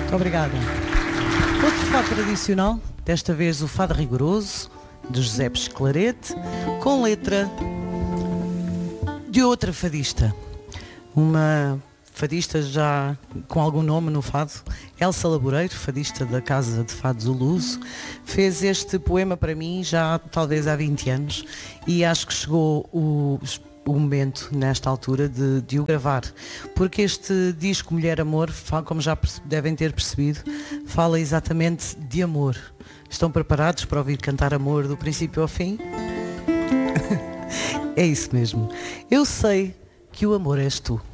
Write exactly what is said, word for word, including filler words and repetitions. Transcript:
Muito obrigada. Outro fado tradicional, desta vez o fado rigoroso, de José Pesclarete, com letra de outra fadista. Uma fadista já com algum nome no fado, Elsa Laboreiro, fadista da Casa de Fados O Luso, fez este poema para mim já talvez há vinte anos e acho que chegou o, o momento nesta altura de, de o gravar, porque este disco Mulher Amor, como já devem ter percebido, fala exatamente de amor. Estão preparados para ouvir cantar amor do princípio ao fim? É isso mesmo. Eu sei que o amor és tu.